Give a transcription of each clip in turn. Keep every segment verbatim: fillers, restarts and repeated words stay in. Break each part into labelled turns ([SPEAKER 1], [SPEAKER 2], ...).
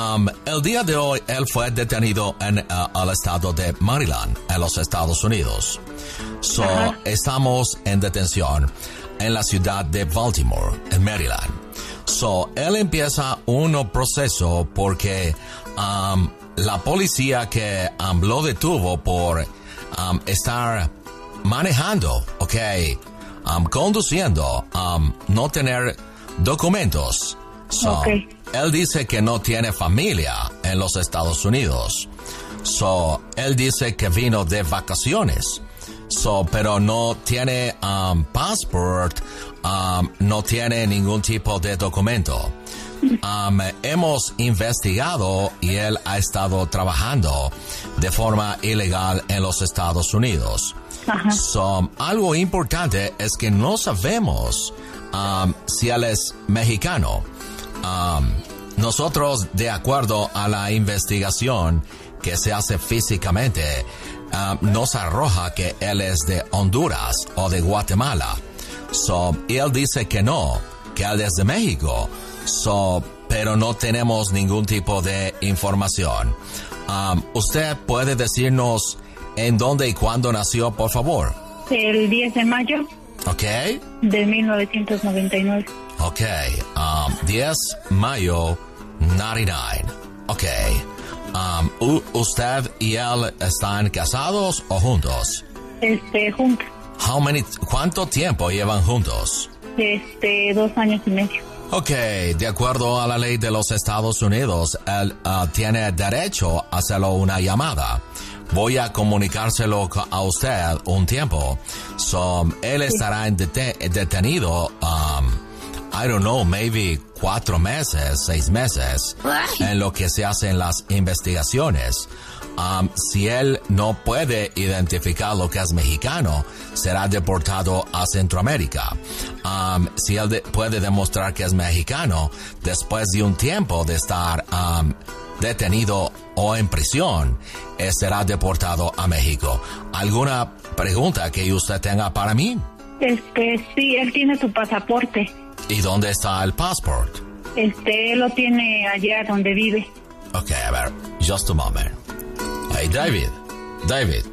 [SPEAKER 1] Um, el día de hoy, él fue detenido en uh, el estado de Maryland, en los Estados Unidos. So, uh-huh. Estamos en detención en la ciudad de Baltimore, en Maryland. So, él empieza un proceso porque um, la policía que um, lo detuvo por um, estar manejando, ok, um, conduciendo, um, no tener documentos. So, okay. Él dice que no tiene familia en los Estados Unidos. So, él dice que vino de vacaciones. So, pero no tiene um, passport, um, no tiene ningún tipo de documento. Um, hemos investigado y él ha estado trabajando de forma ilegal en los Estados Unidos. Ajá. So, algo importante es que no sabemos um, si él es mexicano. Um, nosotros, de acuerdo a la investigación que se hace físicamente, um, nos arroja que él es de Honduras o de Guatemala. So, y él dice que no, que él es de México. So, pero no tenemos ningún tipo de información. Um, ¿Usted puede decirnos en dónde y cuándo nació, por favor?
[SPEAKER 2] El diez de mayo.
[SPEAKER 1] Ok.
[SPEAKER 2] De mil novecientos noventa y nueve.
[SPEAKER 1] Ok, um, diez de mayo noventa y nueve. Ok. Um, u- ¿Usted y él están casados o juntos?
[SPEAKER 2] Este, juntos.
[SPEAKER 1] How many, ¿Cuánto tiempo llevan juntos?
[SPEAKER 2] Este, dos años y medio.
[SPEAKER 1] Ok, de acuerdo a la ley de los Estados Unidos, él uh, tiene derecho a hacerlo una llamada. Voy a comunicárselo a usted un tiempo. So, él estará en dete- detenido, um, I don't know, maybe cuatro meses, seis meses, en lo que se hacen las investigaciones. Um, si él no puede identificar lo que es mexicano, será deportado a Centroamérica. Um, si él de- puede demostrar que es mexicano, después de un tiempo de estar um, detenido o en prisión, eh, será deportado a México. ¿Alguna pregunta que usted tenga para mí?
[SPEAKER 2] Este, sí, él tiene su pasaporte.
[SPEAKER 1] ¿Y dónde está el passport?
[SPEAKER 2] Este, él lo tiene allá donde vive.
[SPEAKER 1] Ok, a ver, just a moment. Hey, David, David,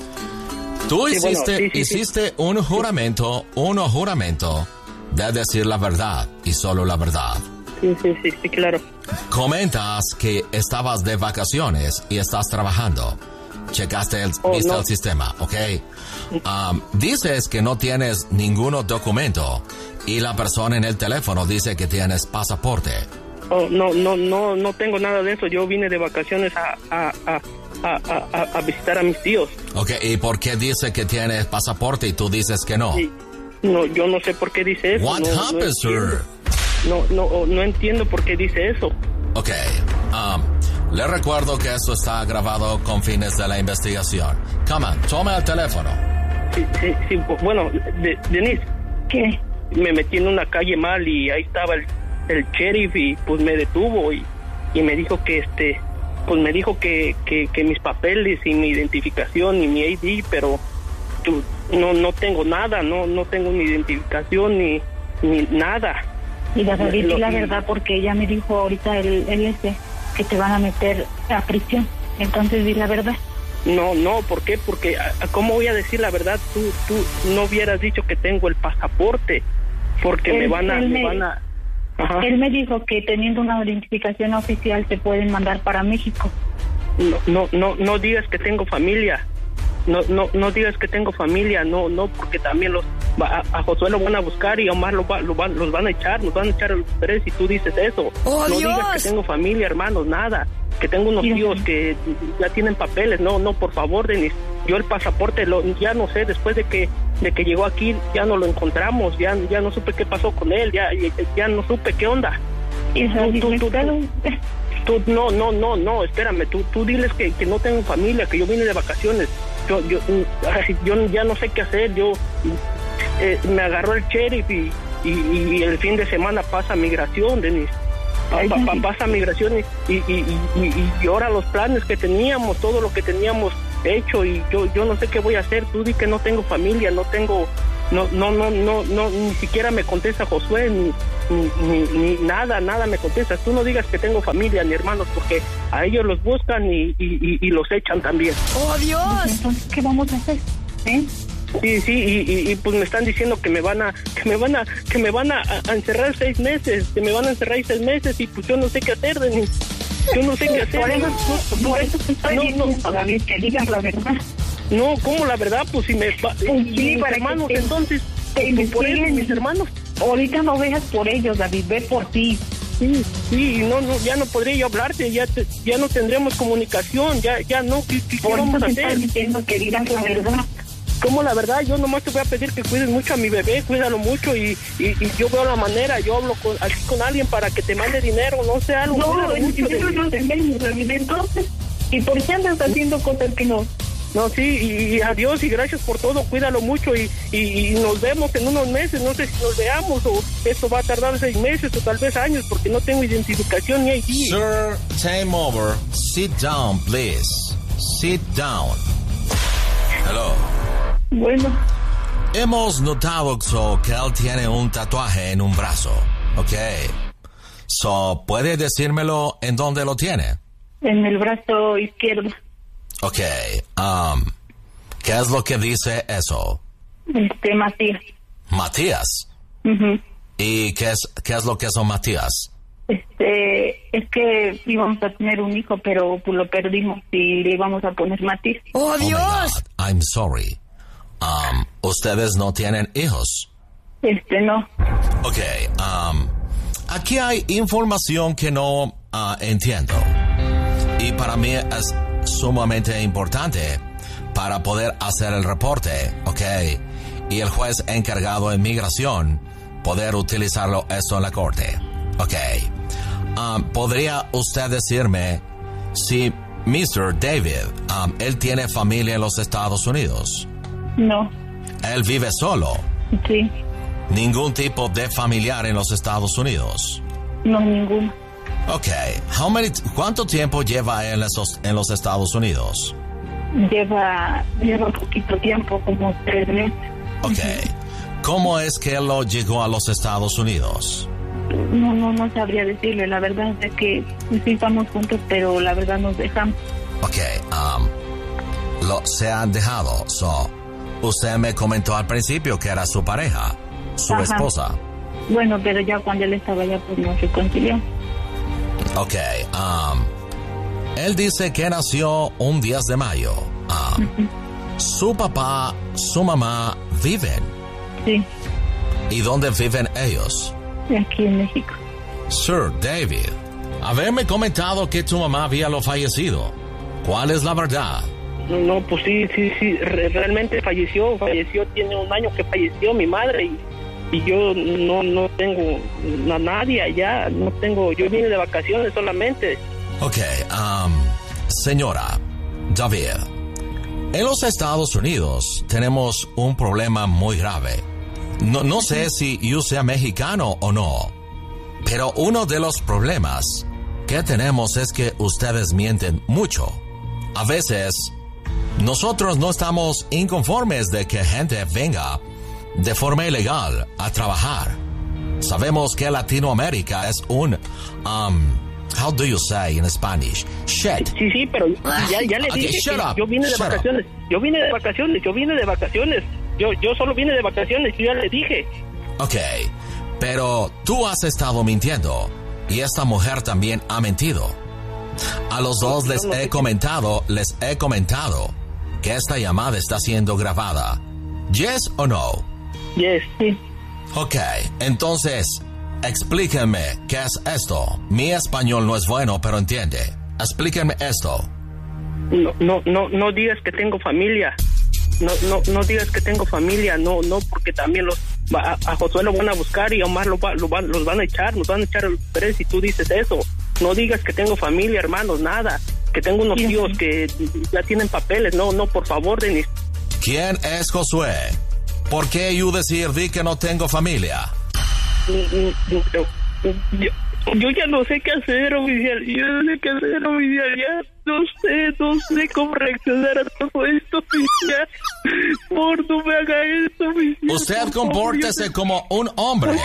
[SPEAKER 1] tú
[SPEAKER 3] sí,
[SPEAKER 1] hiciste,
[SPEAKER 3] bueno, sí, sí,
[SPEAKER 1] hiciste
[SPEAKER 3] sí.
[SPEAKER 1] un juramento, un juramento de decir la verdad y solo la verdad.
[SPEAKER 3] Sí, sí, sí, sí, claro.
[SPEAKER 1] Comentas que estabas de vacaciones y estás trabajando. Checaste el,
[SPEAKER 3] oh,
[SPEAKER 1] viste
[SPEAKER 3] no.
[SPEAKER 1] el sistema, ¿ok? Um, dices que no tienes ningún documento y la persona en el teléfono dice que tienes pasaporte.
[SPEAKER 3] Oh, no, no, no, no tengo nada de eso. Yo vine de vacaciones a, a, a, a, a, a visitar a mis tíos.
[SPEAKER 1] Ok, ¿y por qué dice que tienes pasaporte y tú dices que no?
[SPEAKER 3] Sí. No, yo no sé por qué dice eso.
[SPEAKER 1] What
[SPEAKER 3] no,
[SPEAKER 1] happened,
[SPEAKER 3] no
[SPEAKER 1] sir?
[SPEAKER 3] No, no, no entiendo por qué dice eso.
[SPEAKER 1] Ok, um, le recuerdo que esto está grabado con fines de la investigación. Come on, tome el teléfono.
[SPEAKER 3] Sí, sí, sí. Bueno, de, Denise.
[SPEAKER 2] ¿Qué?
[SPEAKER 3] Me metí en una calle mal y ahí estaba el, el sheriff y pues me detuvo y, y me dijo que este, pues me dijo que, que, que mis papeles y mi identificación y mi I D, pero tú, no, no tengo nada, no, no tengo ni identificación ni, ni nada.
[SPEAKER 2] Y la,
[SPEAKER 3] Lo,
[SPEAKER 2] la, la verdad, porque ella me dijo ahorita el, el este, que te van a meter a prisión. Entonces di la verdad.
[SPEAKER 3] No, no, ¿por qué? Porque ¿cómo voy a decir la verdad? Tú, tú no hubieras dicho que tengo el pasaporte, porque él, me van a, me, me van a. Ajá.
[SPEAKER 2] Él me dijo que teniendo una identificación oficial te pueden mandar para México.
[SPEAKER 3] No, no, no, no digas que tengo familia. No, no, no digas que tengo familia, no, no, porque también los a, a Josué lo van a buscar y a Omar lo va, lo van, los van a echar, nos van a echar a los tres y tú dices eso.
[SPEAKER 4] ¡Oh,
[SPEAKER 3] no
[SPEAKER 4] Dios!
[SPEAKER 3] digas que tengo familia, hermanos, nada. Que tengo unos
[SPEAKER 2] Dios.
[SPEAKER 3] tíos que ya tienen papeles, no, no, por favor, Denis. Yo el pasaporte, lo, ya no sé, después de que de que llegó aquí, ya no lo encontramos, ya, ya no supe qué pasó con él, ya, ya, ya no supe qué onda.
[SPEAKER 2] Y
[SPEAKER 3] tú, tú, tú, tú, tú, no, no, no, no, espérame, tú, tú diles que, que no tengo familia, que yo vine de vacaciones. Yo, yo, yo ya no sé qué hacer. Yo eh, me agarró el sheriff y, y, y el fin de semana pasa migración, Denis. Pa, pa, pasa migración y, y, y, y, y ahora los planes que teníamos, todo lo que teníamos hecho y yo, yo no sé qué voy a hacer. Tú di que no tengo familia, no tengo, no, no, no, no, no, ni siquiera me contesta Josué, ni, ni, ni, ni nada, nada me contestas. Tú no digas que tengo familia ni hermanos, porque a ellos los buscan y, y, y, y los echan también.
[SPEAKER 4] ¡Oh, Dios!
[SPEAKER 2] Entonces, ¿qué vamos a hacer? ¿Eh?
[SPEAKER 3] Sí, sí, y, y, y pues me están diciendo que me van a, que me van a, que me van a, a encerrar seis meses, que me van a encerrar seis meses y pues yo no sé qué hacer, Denis. Yo no sé qué hacer.
[SPEAKER 2] Por eso, no, por eso te estoy
[SPEAKER 3] no,
[SPEAKER 2] diciendo,
[SPEAKER 3] no.
[SPEAKER 2] David, que digas la verdad.
[SPEAKER 3] No, ¿cómo la verdad? Pues si me...
[SPEAKER 2] Pues
[SPEAKER 3] y
[SPEAKER 2] sí,
[SPEAKER 3] mis
[SPEAKER 2] para
[SPEAKER 3] hermanos,
[SPEAKER 2] que te-
[SPEAKER 3] entonces,
[SPEAKER 2] te
[SPEAKER 3] pues, por eso,
[SPEAKER 2] investiguen.
[SPEAKER 3] mis hermanos.
[SPEAKER 2] Ahorita no veas por ellos, David, ve por ti.
[SPEAKER 3] Sí, sí, no, no, ya no podría yo hablarte, ya te, ya no tendremos comunicación, ya, ya no, ¿qué, qué, qué
[SPEAKER 2] Por
[SPEAKER 3] vamos
[SPEAKER 2] eso
[SPEAKER 3] a
[SPEAKER 2] te
[SPEAKER 3] hacer?
[SPEAKER 2] estoy diciendo que digas la verdad.
[SPEAKER 3] Como la verdad, yo nomás te voy a pedir que cuides mucho a mi bebé, cuídalo mucho y, y, y yo veo la manera, yo hablo con, así con alguien para que te mande dinero, no sé, algo.
[SPEAKER 2] No,
[SPEAKER 3] cuídalo
[SPEAKER 2] el
[SPEAKER 3] mucho.
[SPEAKER 2] dinero no tenemos, David, entonces. ¿Y por qué andas haciendo cosas que no?
[SPEAKER 3] No, sí, y, y adiós y gracias por todo, cuídalo mucho y, y, y nos vemos en unos meses, no sé si nos veamos o esto va a tardar seis meses o tal vez años porque no tengo identificación ni I D.
[SPEAKER 1] Sir, time over. Sit down, please. Sit down. Hello.
[SPEAKER 2] Bueno,
[SPEAKER 1] Hemos notado so, que él tiene un tatuaje en un brazo, ¿ok? So, ¿puede decírmelo en dónde lo tiene?
[SPEAKER 2] en el brazo izquierdo.
[SPEAKER 1] Ok, um, ¿qué es lo que dice eso?
[SPEAKER 2] Este, Matías.
[SPEAKER 1] Matías.
[SPEAKER 2] Ujú.
[SPEAKER 1] ¿Y qué es, qué es lo que son Matías?
[SPEAKER 2] Este, es que íbamos a tener un hijo, pero pues lo perdimos y le íbamos a poner Matías.
[SPEAKER 4] ¡Oh,
[SPEAKER 1] Oh my
[SPEAKER 4] Dios!
[SPEAKER 1] God, I'm sorry. Um, ¿ustedes no tienen hijos?
[SPEAKER 2] Este, no.
[SPEAKER 1] Ok, um, aquí hay información que no uh, entiendo. Y para mí es sumamente importante para poder hacer el reporte, ok. Y el juez encargado de migración poder utilizarlo esto en la corte, ok. Um, ¿podría usted decirme si mister David, um, él tiene familia en los Estados Unidos?
[SPEAKER 2] No.
[SPEAKER 1] Él vive solo.
[SPEAKER 2] Sí.
[SPEAKER 1] Ningún tipo de familiar en los Estados Unidos.
[SPEAKER 2] No, ninguno.
[SPEAKER 1] Ok, how many, ¿cuánto tiempo lleva él en los, en los Estados Unidos?
[SPEAKER 2] Lleva, lleva poquito tiempo, como tres meses.
[SPEAKER 1] Ok, ¿cómo es que él lo llegó a los Estados Unidos?
[SPEAKER 2] No, no, no sabría decirle. La verdad es que sí estamos juntos, pero la verdad nos dejamos.
[SPEAKER 1] Ok, um, lo, se han dejado, so, usted me comentó al principio que era su pareja, su
[SPEAKER 2] Ajá.
[SPEAKER 1] esposa.
[SPEAKER 2] Bueno, pero ya cuando él estaba allá, pues nos reconciliamos.
[SPEAKER 1] Ok, um, él dice que nació un diez de mayo. Um, su papá, su mamá viven.
[SPEAKER 2] Sí,
[SPEAKER 1] ¿Y dónde viven ellos?
[SPEAKER 2] aquí en México.
[SPEAKER 1] Sir David, haberme comentado que tu mamá había lo fallecido. ¿Cuál es la verdad?
[SPEAKER 3] No, no, pues sí, sí, sí, re- realmente falleció, falleció, tiene un año que falleció mi madre y, y yo no, no tengo a nadie allá, no tengo, yo vine de vacaciones solamente.
[SPEAKER 1] Ok, um, señora David, en los Estados Unidos tenemos un problema muy grave. No, no sé si yo sea mexicano o no, pero uno de los problemas que tenemos es que ustedes mienten mucho. A veces, nosotros no estamos inconformes de que gente venga de forma ilegal a trabajar. Sabemos que Latinoamérica es un, um, how do you say in Spanish? Shit.
[SPEAKER 3] Sí, sí, pero ya, ya le
[SPEAKER 1] Ok,
[SPEAKER 3] dije
[SPEAKER 1] shut
[SPEAKER 3] que
[SPEAKER 1] up,
[SPEAKER 3] yo vine de
[SPEAKER 1] shut up.
[SPEAKER 3] vacaciones, yo vine de vacaciones, yo vine de vacaciones, yo, yo solo vine de vacaciones, yo ya le dije.
[SPEAKER 1] Ok, pero tú has estado mintiendo y esta mujer también ha mentido. A los dos les he comentado, les he comentado que esta llamada está siendo grabada. ¿Yes o no?
[SPEAKER 3] Yes.
[SPEAKER 2] Sí.
[SPEAKER 1] Ok, entonces, explíquenme qué es esto. Mi español no es bueno, pero entiende. Explíquenme esto.
[SPEAKER 3] No, no, no, no digas que tengo familia. No, no, no digas que tengo familia. No, no, porque también los a, a Josué lo van a buscar y a Omar lo, va, lo van, los van a echar, nos van a echar a los tres si tú dices eso. No digas que tengo familia, hermanos, nada. Que tengo unos
[SPEAKER 2] Sí.
[SPEAKER 3] tíos que ya tienen papeles. No, no, por favor, Denis.
[SPEAKER 1] ¿Quién es Josué? ¿Por qué yo decir di que no tengo familia?
[SPEAKER 3] Yo, Yo ya no sé qué hacer, oficial. Yo no sé qué hacer, oficial. Ya no sé, no sé cómo reaccionar a todo esto, oficial. Por no me haga esto, oficial.
[SPEAKER 1] Usted compórtese como un hombre.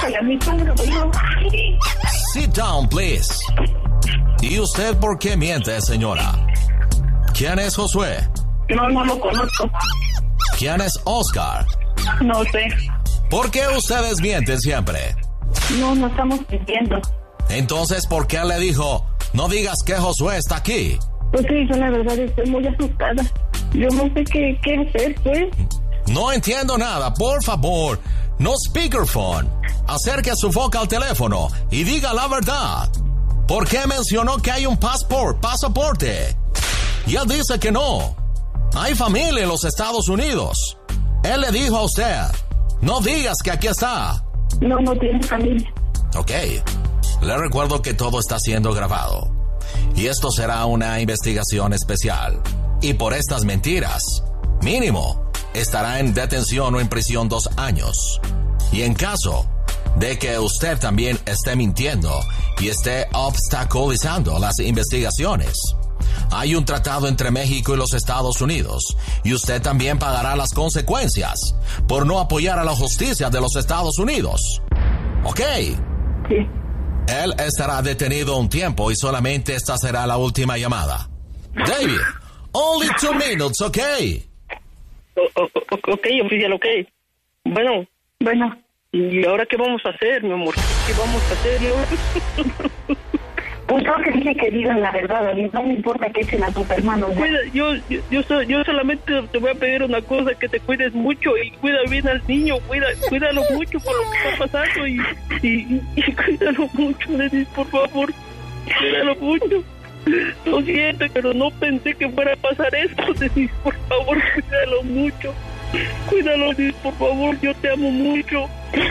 [SPEAKER 1] Sit down, please. ¿Y usted por qué miente, señora? ¿Quién es Josué?
[SPEAKER 2] No, no lo conozco.
[SPEAKER 1] ¿Quién es Oscar?
[SPEAKER 2] No sé.
[SPEAKER 1] ¿Por qué ustedes mienten siempre?
[SPEAKER 2] No, no estamos mintiendo.
[SPEAKER 1] Entonces, ¿por qué le dijo, no digas que Josué está aquí?
[SPEAKER 2] Pues sí, yo la verdad estoy muy asustada. Yo no sé qué, qué hacer, pues.
[SPEAKER 1] No entiendo nada, por favor. No speakerphone. Acerque su boca al teléfono y diga la verdad. ¿Por qué mencionó que hay un pasaporte, pasaporte? Y él dice que no. Hay familia en los Estados Unidos. Él le dijo a usted, no digas que aquí está.
[SPEAKER 2] No, no tiene familia.
[SPEAKER 1] Ok. Le recuerdo que todo está siendo grabado. Y esto será una investigación especial. Y por estas mentiras, mínimo, estará en detención o en prisión dos años. Y en caso de que usted también esté mintiendo y esté obstaculizando las investigaciones, hay un tratado entre México y los Estados Unidos, y usted también pagará las consecuencias por no apoyar a la justicia de los Estados Unidos. ¿Ok?
[SPEAKER 2] Sí.
[SPEAKER 1] Él estará detenido un tiempo y solamente esta será la última llamada. David, only two minutes, ¿ok?
[SPEAKER 3] O, o, ok, oficial, ok. Bueno.
[SPEAKER 2] Bueno.
[SPEAKER 3] ¿Y ahora qué vamos a hacer, mi amor? ¿Qué vamos a hacer, no?
[SPEAKER 2] Pues yo que dije que digan la verdad, a mí no me importa que echen a tus hermanos.
[SPEAKER 3] Cuida, yo, yo, yo, yo solamente te voy a pedir una cosa, que te cuides mucho y cuida bien al niño, cuida, cuídalo mucho por lo que está pasando y, y, y cuídalo mucho, Denis, por favor, cuídalo mucho. Lo siento, pero no pensé que fuera a pasar esto, Denis, por favor, cuídalo mucho. Cuídalo, Denis, por favor, yo te amo mucho.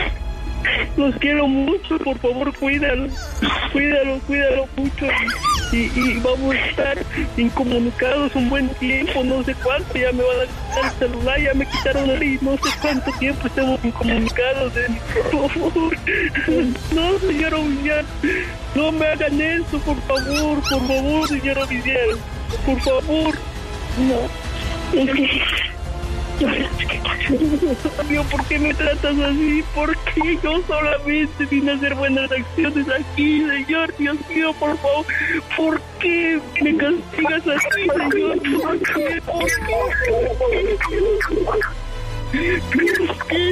[SPEAKER 3] Los quiero mucho, por favor, cuídalo, cuídalo, cuídalo mucho y, y, y vamos a estar incomunicados un buen tiempo, no sé cuánto, ya me van a quitar el celular, ya me quitaron el no sé cuánto tiempo estemos incomunicados, Denis, por favor. No, señor oficial, no me hagan eso, por favor, por favor, señor oficial, por favor. No, es que... Dios, ¿por qué me tratas así? ¿Por qué yo solamente vine a hacer buenas acciones aquí, señor? Dios mío, por favor, ¿por qué me castigas así, señor? ¿Por qué? ¿Por qué? ¿Por qué,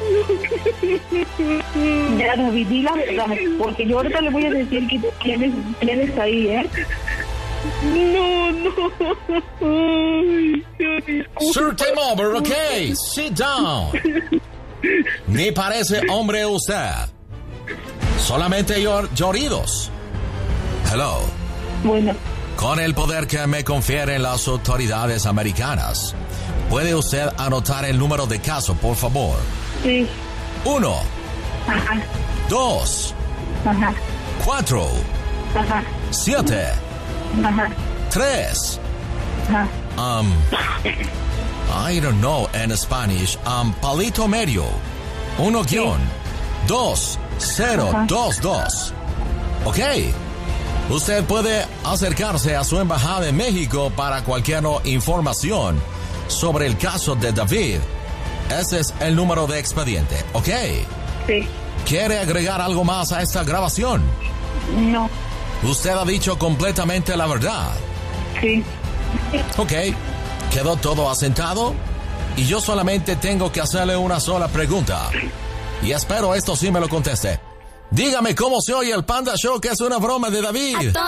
[SPEAKER 3] señor?
[SPEAKER 2] Ya, David, di la verdad, porque yo ahorita le voy a decir que tienes, tienes ahí, ¿eh?
[SPEAKER 3] No, no. Ay, Dios, disculpa.
[SPEAKER 1] Sir, time over, okay. Sit down. Ni parece hombre usted. Solamente llor lloridos. Hello.
[SPEAKER 2] Bueno.
[SPEAKER 1] Con el poder que me confieren las autoridades americanas, ¿puede usted anotar el número de caso, por favor?
[SPEAKER 2] Sí.
[SPEAKER 1] Uno.
[SPEAKER 2] Ajá.
[SPEAKER 1] Dos.
[SPEAKER 2] Ajá.
[SPEAKER 1] Cuatro.
[SPEAKER 2] Ajá.
[SPEAKER 1] Siete.
[SPEAKER 2] Ajá.
[SPEAKER 1] Tres.
[SPEAKER 2] Ajá.
[SPEAKER 1] Um, I don't know in Spanish. Um, palito medio. Uno
[SPEAKER 2] Sí.
[SPEAKER 1] guión. Dos. Cero.
[SPEAKER 2] Ajá.
[SPEAKER 1] Dos. Dos. Ok. Usted puede acercarse a su embajada en México para cualquier información sobre el caso de David. Ese es el número de expediente. Ok.
[SPEAKER 2] Sí.
[SPEAKER 1] ¿Quiere agregar algo más a esta grabación?
[SPEAKER 2] No.
[SPEAKER 1] Usted ha dicho completamente la verdad.
[SPEAKER 2] Sí.
[SPEAKER 1] Ok, quedó todo asentado y yo solamente tengo que hacerle una sola pregunta. Y espero esto sí me lo conteste. Dígame cómo se oye el Panda Show, que es una broma de David.